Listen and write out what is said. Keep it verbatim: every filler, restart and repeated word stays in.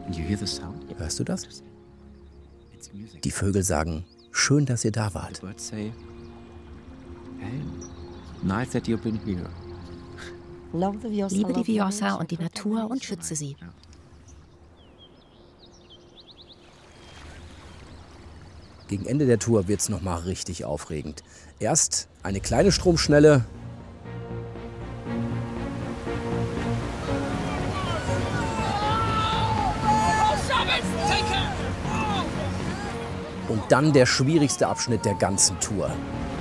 Hörst du das? Die Vögel sagen, schön, dass ihr da wart. Liebe die Vjosa und die Natur und schütze sie. Gegen Ende der Tour wird es nochmal richtig aufregend. Erst eine kleine Stromschnelle. Und dann der schwierigste Abschnitt der ganzen Tour.